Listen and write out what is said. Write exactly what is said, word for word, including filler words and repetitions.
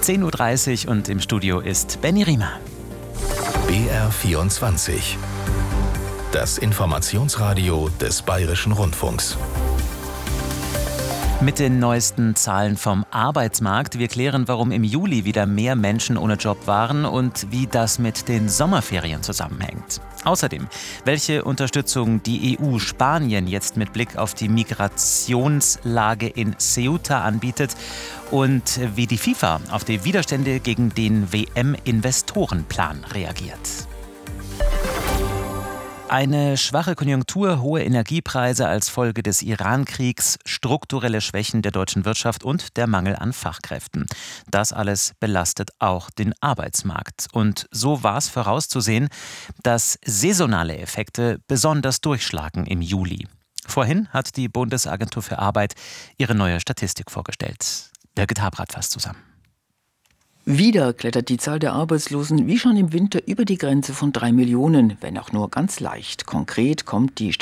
zehn Uhr dreißig und im Studio ist Benny Riemer. B R vierundzwanzig. Das Informationsradio des Bayerischen Rundfunks. Mit den neuesten Zahlen vom Arbeitsmarkt. Wir klären, warum im Juli wieder mehr Menschen ohne Job waren und wie das mit den Sommerferien zusammenhängt. Außerdem, welche Unterstützung die E U Spanien jetzt mit Blick auf die Migrationslage in Ceuta anbietet und wie die FIFA auf die Widerstände gegen den W M-Investorenplan reagiert. Eine schwache Konjunktur, hohe Energiepreise als Folge des Iran-Kriegs, strukturelle Schwächen der deutschen Wirtschaft und der Mangel an Fachkräften. Das alles belastet auch den Arbeitsmarkt. Und so war es vorauszusehen, dass saisonale Effekte besonders durchschlagen im Juli. Vorhin hat die Bundesagentur für Arbeit ihre neue Statistik vorgestellt. Birgit Habrath fasst zusammen. Wieder klettert die Zahl der Arbeitslosen wie schon im Winter über die Grenze von drei Millionen, wenn auch nur ganz leicht. Konkret kommt die